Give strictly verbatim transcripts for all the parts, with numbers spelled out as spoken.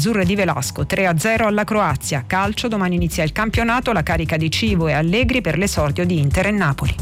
azzurre di Velasco, tre a zero alla Croazia. Calcio, domani inizia il campionato, la carica di Civo e Allegri per l'esordio di Inter e Napoli.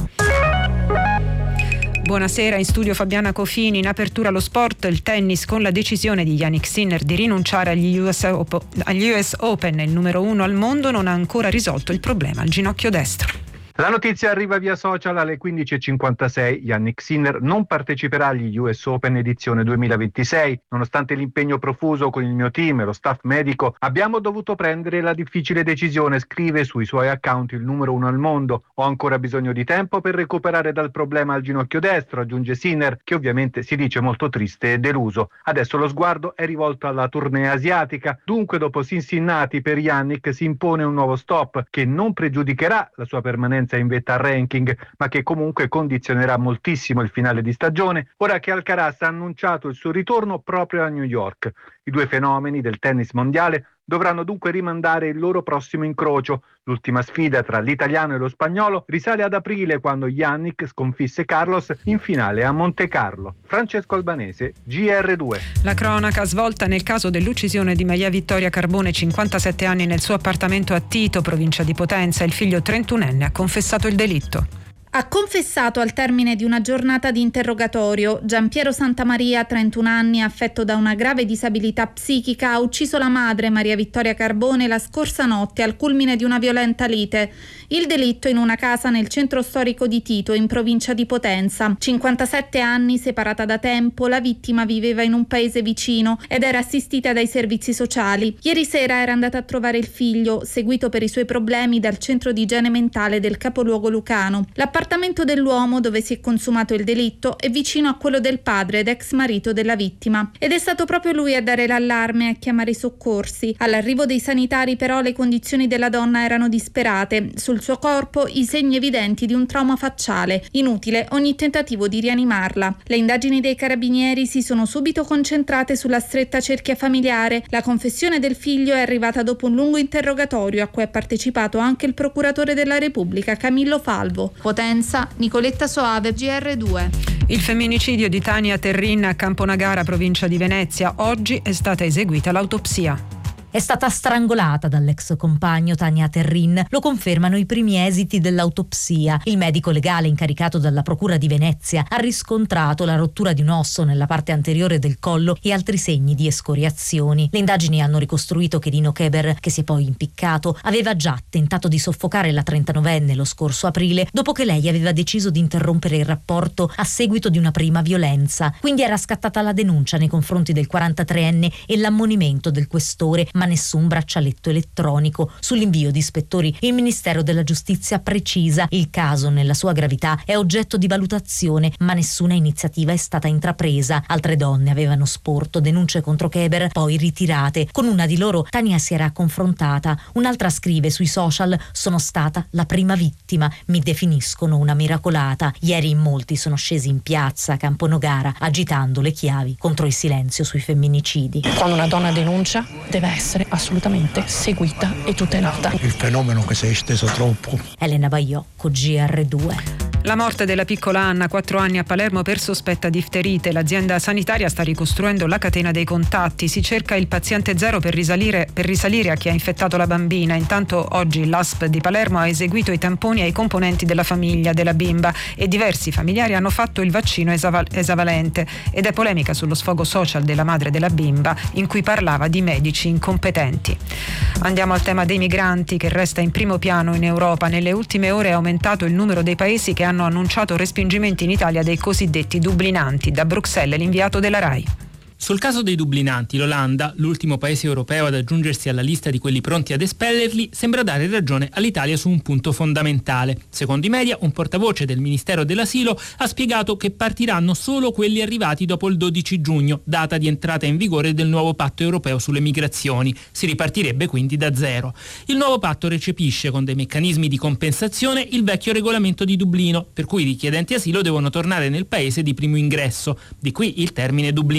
Buonasera, in studio Fabiana Cofini. In apertura lo sport, il tennis con la decisione di Jannik Sinner di rinunciare agli U S, Open, agli U S Open, il numero uno al mondo, non ha ancora risolto il problema al ginocchio destro. La notizia arriva via social alle quindici e cinquantasei. Jannik Sinner non parteciperà agli U S Open edizione duemilaventisei. Nonostante l'impegno profuso con il mio team e lo staff medico, abbiamo dovuto prendere la difficile decisione, scrive sui suoi account il numero uno al mondo. Ho ancora bisogno di tempo per recuperare dal problema al ginocchio destro, aggiunge Sinner, che ovviamente si dice molto triste e deluso. Adesso lo sguardo è rivolto alla tournée asiatica. Dunque, dopo Cincinnati, per Jannik si impone un nuovo stop che non pregiudicherà la sua permanenza in vetta al ranking, ma che comunque condizionerà moltissimo il finale di stagione, ora che Alcaraz ha annunciato il suo ritorno proprio a New York. I due fenomeni del tennis mondiale dovranno dunque rimandare il loro prossimo incrocio. L'ultima sfida tra l'italiano e lo spagnolo risale ad aprile, quando Jannik sconfisse Carlos in finale a Monte Carlo. Francesco Albanese, G R due. La cronaca svolta nel caso dell'uccisione di Maria Vittoria Carbone, cinquantasette anni, nel suo appartamento a Tito, provincia di Potenza. Il figlio trentunenne ha confessato il delitto. Ha confessato al termine di una giornata di interrogatorio. Giampiero Santamaria, trentuno anni, affetto da una grave disabilità psichica, ha ucciso la madre, Maria Vittoria Carbone, la scorsa notte al culmine di una violenta lite. Il delitto in una casa nel centro storico di Tito, in provincia di Potenza. cinquantasette anni, separata da tempo, la vittima viveva in un paese vicino ed era assistita dai servizi sociali. Ieri sera era andata a trovare il figlio, seguito per i suoi problemi dal centro di igiene mentale del capoluogo lucano. L'appartamento dell'uomo, dove si è consumato il delitto, è vicino a quello del padre ed ex marito della vittima. Ed è stato proprio lui a dare l'allarme e a chiamare i soccorsi. All'arrivo dei sanitari, però, le condizioni della donna erano disperate. Sul suo corpo i segni evidenti di un trauma facciale. Inutile ogni tentativo di rianimarla. Le indagini dei carabinieri si sono subito concentrate sulla stretta cerchia familiare. La confessione del figlio è arrivata dopo un lungo interrogatorio a cui ha partecipato anche il procuratore della Repubblica Camillo Falvo. Potenza, Nicoletta Soave, G R due. Il femminicidio di Tania Terrin a Camponagara, provincia di Venezia. Oggi è stata eseguita l'autopsia. È stata strangolata dall'ex compagno Tania Terrin, lo confermano i primi esiti dell'autopsia. Il medico legale incaricato dalla Procura di Venezia ha riscontrato la rottura di un osso nella parte anteriore del collo e altri segni di escoriazioni. Le indagini hanno ricostruito che Dino Keber, che si è poi impiccato, aveva già tentato di soffocare la trentanovenne lo scorso aprile, dopo che lei aveva deciso di interrompere il rapporto a seguito di una prima violenza. Quindi era scattata la denuncia nei confronti del quarantatreenne e l'ammonimento del questore, ma nessun braccialetto elettronico. Sull'invio di ispettori il Ministero della Giustizia precisa: il caso nella sua gravità è oggetto di valutazione, ma nessuna iniziativa è stata intrapresa. Altre donne avevano sporto denunce contro Keber, poi ritirate. Con una di loro Tania si era confrontata. Un'altra scrive sui social: sono stata la prima vittima, mi definiscono una miracolata. Ieri in molti sono scesi in piazza a Camponogara agitando le chiavi contro il silenzio sui femminicidi. Quando una donna denuncia deve essere assolutamente seguita e tutelata. Il fenomeno che si è esteso troppo. Elena Baiocco, G R due. La morte della piccola Anna, quattro anni, a Palermo per sospetta difterite. L'azienda sanitaria sta ricostruendo la catena dei contatti. Si cerca il paziente zero per risalire, per risalire a chi ha infettato la bambina. Intanto oggi l'A S P di Palermo ha eseguito i tamponi ai componenti della famiglia della bimba e diversi familiari hanno fatto il vaccino esaval- esavalente. Ed è polemica sullo sfogo social della madre della bimba, in cui parlava di medici incompetenti. Andiamo al tema dei migranti, che resta in primo piano in Europa. Nelle ultime ore è aumentato il numero dei paesi che hanno annunciato respingimenti in Italia dei cosiddetti dublinanti. Da Bruxelles l'inviato della RAI. Sul caso dei dublinanti, l'Olanda, l'ultimo paese europeo ad aggiungersi alla lista di quelli pronti ad espellerli, sembra dare ragione all'Italia su un punto fondamentale. Secondo i media, un portavoce del Ministero dell'Asilo ha spiegato che partiranno solo quelli arrivati dopo il dodici giugno, data di entrata in vigore del nuovo patto europeo sulle migrazioni. Si ripartirebbe quindi da zero. Il nuovo patto recepisce con dei meccanismi di compensazione il vecchio regolamento di Dublino, per cui i richiedenti asilo devono tornare nel paese di primo ingresso, di qui il termine dublinanti.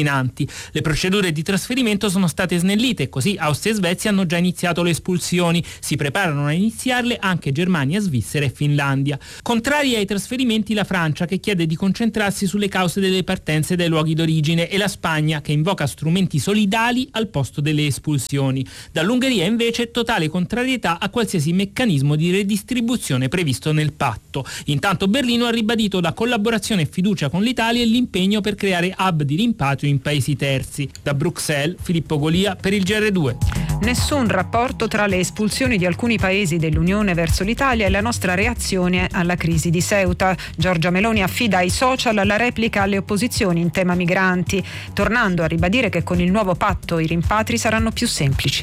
Le procedure di trasferimento sono state snellite, così Austria e Svezia hanno già iniziato le espulsioni. Si preparano a iniziarle anche Germania, Svizzera e Finlandia. Contraria ai trasferimenti la Francia, che chiede di concentrarsi sulle cause delle partenze dai luoghi d'origine, e la Spagna, che invoca strumenti solidali al posto delle espulsioni. Dall'Ungheria invece totale contrarietà a qualsiasi meccanismo di redistribuzione previsto nel patto. Intanto Berlino ha ribadito la collaborazione e fiducia con l'Italia e l'impegno per creare hub di rimpatrio in paesi terzi. Da Bruxelles, Filippo Golia per il G R due. Nessun rapporto tra le espulsioni di alcuni paesi dell'Unione verso l'Italia e la nostra reazione alla crisi di Ceuta. Giorgia Meloni affida ai social la replica alle opposizioni in tema migranti, tornando a ribadire che con il nuovo patto i rimpatri saranno più semplici.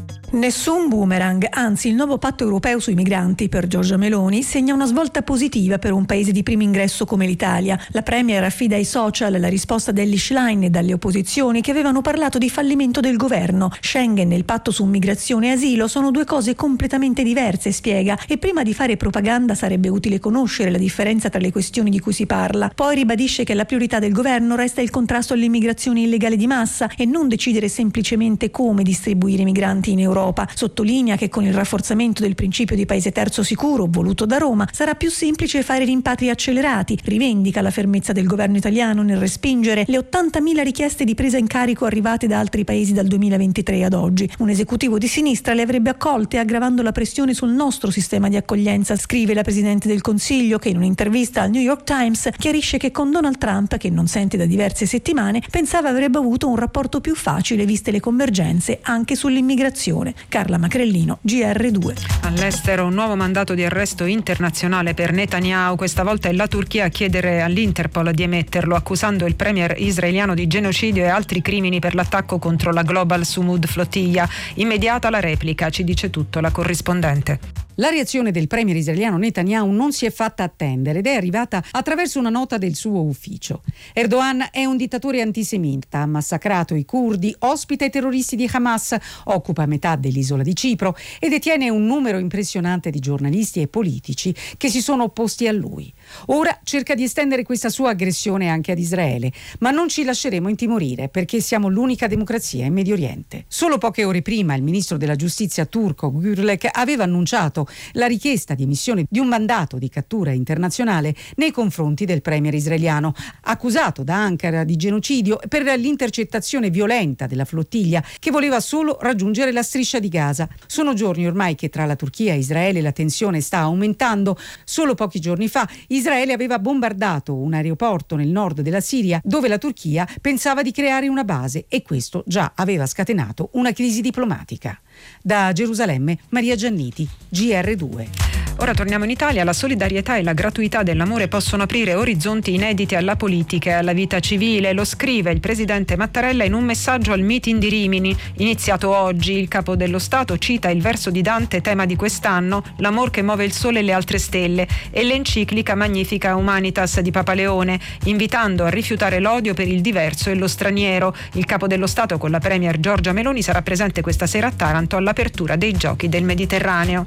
Nessun boomerang, anzi il nuovo patto europeo sui migranti per Giorgia Meloni segna una svolta positiva per un paese di primo ingresso come l'Italia. La Premier affida ai social la risposta dell'Elly Schlein e dalle opposizioni che avevano parlato di fallimento del governo. Schengen e il patto su migrazione e asilo sono due cose completamente diverse, spiega, e prima di fare propaganda sarebbe utile conoscere la differenza tra le questioni di cui si parla. Poi ribadisce che la priorità del governo resta il contrasto all'immigrazione illegale di massa e non decidere semplicemente come distribuire i migranti in Europa. Sottolinea che con il rafforzamento del principio di paese terzo sicuro voluto da Roma sarà più semplice fare rimpatri accelerati. Rivendica la fermezza del governo italiano nel respingere le ottantamila richieste di presa in carico arrivate da altri paesi dal duemilaventitré ad oggi. Un esecutivo di sinistra le avrebbe accolte aggravando la pressione sul nostro sistema di accoglienza, scrive la Presidente del Consiglio, che in un'intervista al New York Times chiarisce che con Donald Trump, che non sente da diverse settimane, pensava avrebbe avuto un rapporto più facile viste le convergenze anche sull'immigrazione. Carla Macrellino, G R due. All'estero un nuovo mandato di arresto internazionale per Netanyahu. Questa volta è la Turchia a chiedere all'Interpol di emetterlo, accusando il premier israeliano di genocidio e altri crimini per l'attacco contro la Global Sumud Flotilla. Immediata la replica, ci dice tutto la corrispondente. La reazione del premier israeliano Netanyahu non si è fatta attendere ed è arrivata attraverso una nota del suo ufficio. Erdogan è un dittatore antisemita, ha massacrato i curdi, ospita i terroristi di Hamas, occupa metà dell'isola di Cipro e detiene un numero impressionante di giornalisti e politici che si sono opposti a lui. Ora cerca di estendere questa sua aggressione anche ad Israele, ma non ci lasceremo intimorire perché siamo l'unica democrazia in Medio Oriente. Solo poche ore prima il ministro della giustizia turco Gürlek aveva annunciato la richiesta di emissione di un mandato di cattura internazionale nei confronti del premier israeliano, accusato da Ankara di genocidio per l'intercettazione violenta della flottiglia che voleva solo raggiungere la striscia di Gaza. Sono giorni ormai che tra la Turchia e Israele la tensione sta aumentando. Solo pochi giorni fa Israele aveva bombardato un aeroporto nel nord della Siria dove la Turchia pensava di creare una base e questo già aveva scatenato una crisi diplomatica. Da Gerusalemme, Maria Gianniti, G R due. Ora torniamo in Italia. La solidarietà e la gratuità dell'amore possono aprire orizzonti inediti alla politica e alla vita civile. Lo scrive il presidente Mattarella in un messaggio al meeting di Rimini, iniziato oggi. Il capo dello Stato cita il verso di Dante, tema di quest'anno, l'amor che muove il sole e le altre stelle, e l'enciclica Magnifica Humanitas di Papa Leone, invitando a rifiutare l'odio per il diverso e lo straniero. Il capo dello Stato con la premier Giorgia Meloni sarà presente questa sera a Taranto all'apertura dei Giochi del Mediterraneo.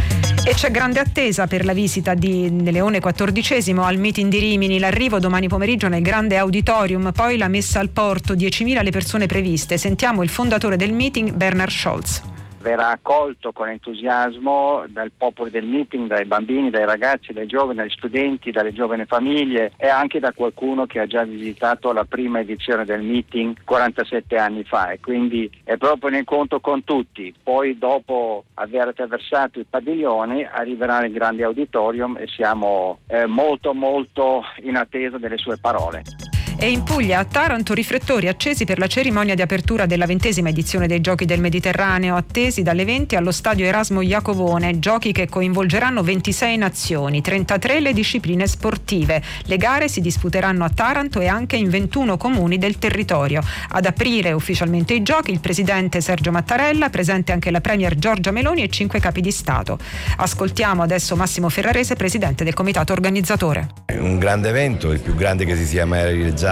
E c'è grande attesa per la visita di Leone quattordicesimo al meeting di Rimini, l'arrivo domani pomeriggio nel grande auditorium, poi la messa al porto, diecimila le persone previste. Sentiamo il fondatore del meeting, Bernard Scholz. Verrà accolto con entusiasmo dal popolo del meeting, dai bambini, dai ragazzi, dai giovani, dagli studenti, dalle giovani famiglie e anche da qualcuno che ha già visitato la prima edizione del meeting quarantasette anni fa, e quindi è proprio un incontro con tutti. Poi dopo aver attraversato il padiglione arriverà il grande auditorium e siamo eh, molto molto in attesa delle sue parole. E in Puglia, a Taranto, riflettori accesi per la cerimonia di apertura della ventesima edizione dei Giochi del Mediterraneo, attesi dalle venti allo stadio Erasmo Iacovone, giochi che coinvolgeranno ventisei nazioni, trentatré le discipline sportive. Le gare si disputeranno a Taranto e anche in ventuno comuni del territorio. Ad aprire ufficialmente i giochi il presidente Sergio Mattarella, presente anche la premier Giorgia Meloni e cinque capi di Stato. Ascoltiamo adesso Massimo Ferrarese, presidente del comitato organizzatore. È un grande evento, il più grande che si sia mai realizzato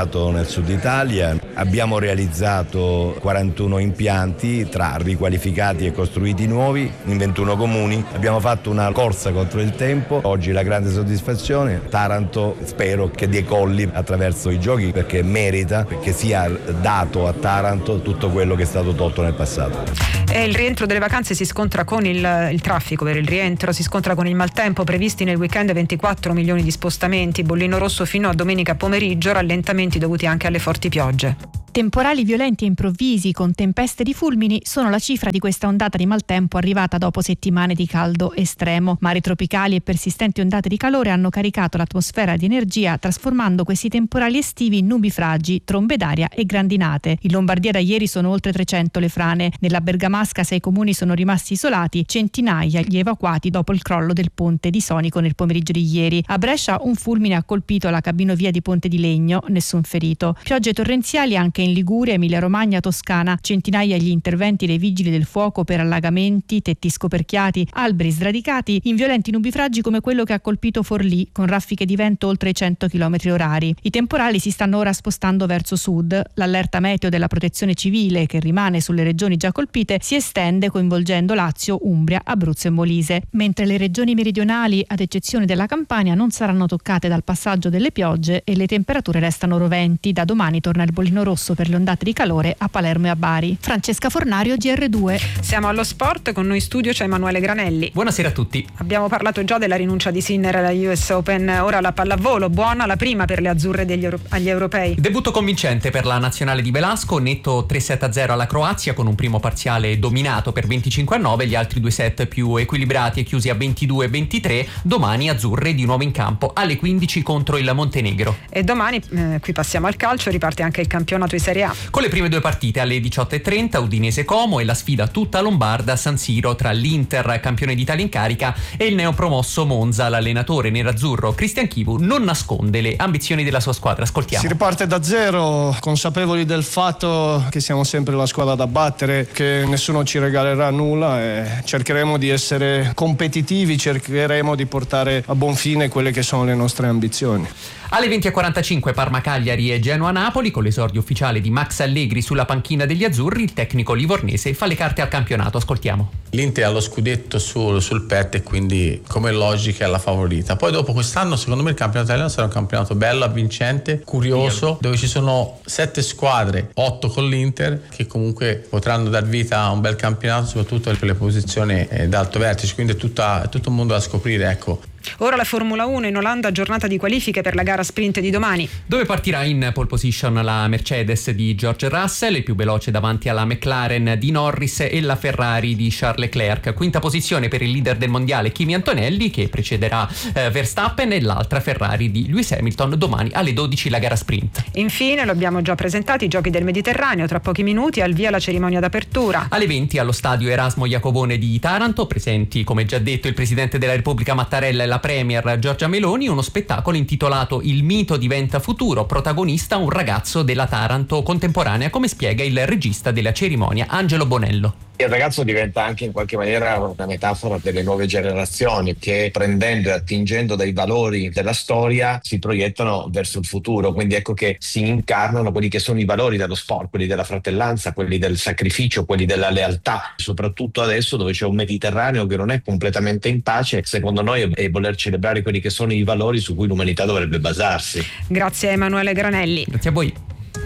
iniziato nel sud Italia. Abbiamo realizzato quarantuno impianti tra riqualificati e costruiti nuovi in ventuno comuni. Abbiamo fatto una corsa contro il tempo. Oggi la grande soddisfazione. Taranto spero che decolli attraverso i giochi, perché merita che sia dato a Taranto tutto quello che è stato tolto nel passato. E il rientro delle vacanze si scontra con il, il traffico per il rientro, si scontra con il maltempo. Previsti nel weekend ventiquattro milioni di spostamenti, bollino rosso fino a domenica pomeriggio, rallentamenti dovuti anche alle forti piogge. Temporali violenti e improvvisi con tempeste di fulmini sono la cifra di questa ondata di maltempo arrivata dopo settimane di caldo estremo. Mari tropicali e persistenti ondate di calore hanno caricato l'atmosfera di energia, trasformando questi temporali estivi in nubifragi, trombe d'aria e grandinate. In Lombardia da ieri sono oltre trecento le frane. Nella Bergamasca sei comuni sono rimasti isolati, centinaia gli evacuati dopo il crollo del ponte di Sonico nel pomeriggio di ieri. A Brescia un fulmine ha colpito la cabinovia di Ponte di Legno, nessun ferito. Piogge torrenziali anche in Liguria, Emilia-Romagna, Toscana, centinaia gli interventi dei vigili del fuoco per allagamenti, tetti scoperchiati, alberi sradicati in violenti nubifragi come quello che ha colpito Forlì, con raffiche di vento oltre i cento chilometri orari. I temporali si stanno ora spostando verso sud. L'allerta meteo della Protezione Civile, che rimane sulle regioni già colpite, si estende coinvolgendo Lazio, Umbria, Abruzzo e Molise, mentre le regioni meridionali, ad eccezione della Campania, non saranno toccate dal passaggio delle piogge e le temperature restano roventi. Da domani torna il bollino rosso per le ondate di calore a Palermo e a Bari. Francesca Fornario, G R due. Siamo allo sport, con noi in studio c'è Emanuele Granelli. Buonasera a tutti. Abbiamo parlato già della rinuncia di Sinner alla U S Open, ora la pallavolo, buona la prima per le azzurre degli Euro- agli europei. Debutto convincente per la nazionale di Velasco, netto tre sette a zero alla Croazia con un primo parziale dominato per venticinque a nove, gli altri due set più equilibrati e chiusi a ventidue a ventitré. Domani azzurre di nuovo in campo alle quindici contro il Montenegro. E domani, eh, qui passiamo al calcio, riparte anche il campionato di Serie A. Con le prime due partite alle diciotto e trenta, Udinese Como e la sfida tutta lombarda a San Siro tra l'Inter, campione d'Italia in carica, e il neopromosso Monza. L'allenatore nerazzurro Cristian Chivu non nasconde le ambizioni della sua squadra. Ascoltiamo. Si riparte da zero, consapevoli del fatto che siamo sempre la squadra da battere, che nessuno ci regalerà nulla e cercheremo di essere competitivi, cercheremo di portare a buon fine quelle che sono le nostre ambizioni. Alle venti e quarantacinque Parma-Cagliari e Genoa-Napoli, con l'esordio ufficiale di Max Allegri sulla panchina degli azzurri, il tecnico livornese fa le carte al campionato. Ascoltiamo. L'Inter ha lo scudetto sul, sul petto e quindi come logica è la favorita. Poi dopo quest'anno secondo me il campionato italiano sarà un campionato bello, avvincente, curioso, dove ci sono sette squadre, otto con l'Inter, che comunque potranno dar vita a un bel campionato, soprattutto per le posizioni d'alto vertice, quindi è, tutta, è tutto un mondo da scoprire, ecco. Ora la Formula uno in Olanda, giornata di qualifiche per la gara sprint di domani, dove partirà in pole position la Mercedes di George Russell, il più veloce davanti alla McLaren di Norris e la Ferrari di Charles Leclerc. Quinta posizione per il leader del mondiale Kimi Antonelli, che precederà eh, Verstappen, e l'altra Ferrari di Lewis Hamilton. Domani alle dodici la gara sprint. Infine, lo abbiamo già presentato, i Giochi del Mediterraneo, tra pochi minuti al via la cerimonia d'apertura. Alle venti allo stadio Erasmo Iacovone di Taranto, presenti come già detto il Presidente della Repubblica Mattarella e la Premier Giorgia Meloni, uno spettacolo intitolato Il mito diventa futuro, protagonista un ragazzo della Taranto contemporanea, come spiega il regista della cerimonia Angelo Bonello. Il ragazzo diventa anche in qualche maniera una metafora delle nuove generazioni che, prendendo e attingendo dai valori della storia, si proiettano verso il futuro. Quindi ecco che si incarnano quelli che sono i valori dello sport, quelli della fratellanza, quelli del sacrificio, quelli della lealtà. Soprattutto adesso, dove c'è un Mediterraneo che non è completamente in pace, secondo noi è voler celebrare quelli che sono i valori su cui l'umanità dovrebbe basarsi. Grazie a Emanuele Granelli. Grazie a voi.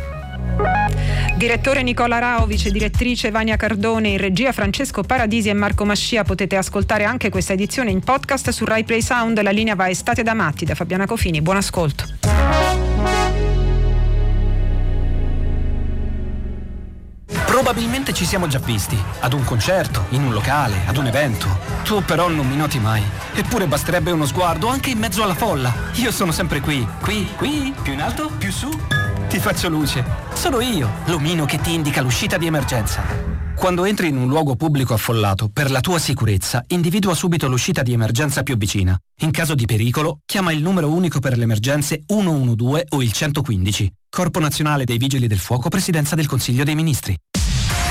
Direttore Nicola Rao, vice direttrice Vania Cardone, in regia Francesco Paradisi e Marco Mascia. Potete ascoltare anche questa edizione in podcast su Rai Play Sound. La linea va Estate da matti da Fabiana Cofini. Buon ascolto. Probabilmente ci siamo già visti, ad un concerto, in un locale, ad un evento. Tu però non mi noti mai. Eppure basterebbe uno sguardo anche in mezzo alla folla. Io sono sempre qui, qui, qui, più in alto, più su. Ti faccio luce. Sono io, l'omino che ti indica l'uscita di emergenza. Quando entri in un luogo pubblico affollato, per la tua sicurezza, individua subito l'uscita di emergenza più vicina. In caso di pericolo, chiama il numero unico per le emergenze uno uno due o il centoquindici. Corpo Nazionale dei Vigili del Fuoco, Presidenza del Consiglio dei Ministri.